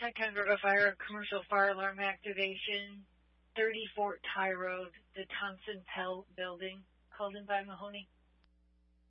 Titan Road of Fire, commercial fire alarm activation, 30 Fort Ty Road, the Thompson Pell building, called in by Mahoney.